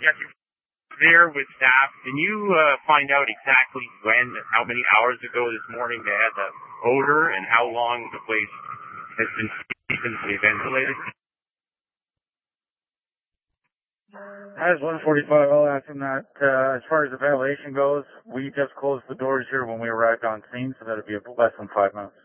Yes, you're there with staff. Can you find out exactly when, how many hours ago this morning they had the odor and how long the place has been seasonally ventilated? As 145, I'll ask him that. As far as the ventilation goes, we just closed the doors here when we arrived on scene, so that'd be less than 5 minutes.